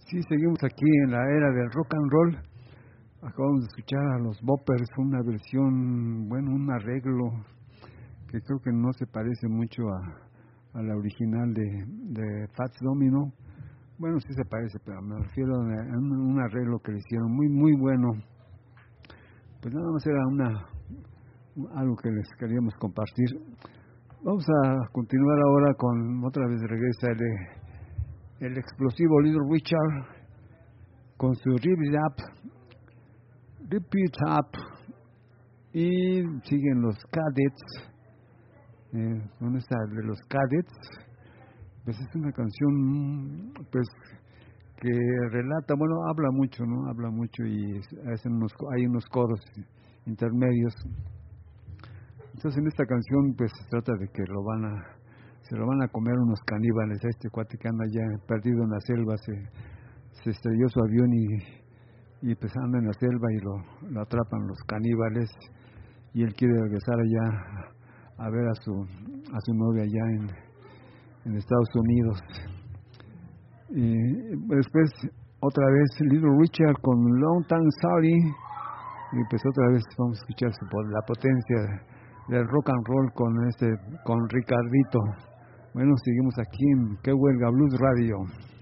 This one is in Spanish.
Sí, seguimos aquí en la era del rock and roll. Acabamos de escuchar a los Boppers, una versión, bueno, un arreglo que creo que no se parece mucho a la original de Fats Domino. Bueno, sí se parece, pero me refiero a un arreglo que le hicieron muy, muy bueno. Pues nada más era algo que les queríamos compartir. Vamos a continuar ahora con, otra vez regresa el explosivo Little Richard con su Rip It Up, y siguen los Cadets, con esta de los Cadets. Pues es una canción, pues, que relata, bueno, habla mucho, ¿no? Habla mucho y hay unos coros intermedios. Entonces en esta canción pues se trata de que se lo van a comer unos caníbales a este cuate que anda ya perdido en la selva. Se estrelló su avión y pues anda en la selva y lo atrapan los caníbales, y él quiere regresar allá a ver a su novia allá en Estados Unidos. Y después otra vez Little Richard con Long Time Sorry, y pues otra vez vamos a escuchar la potencia del rock and roll con Ricardito. Bueno, seguimos aquí en Que Huelga Blues Radio.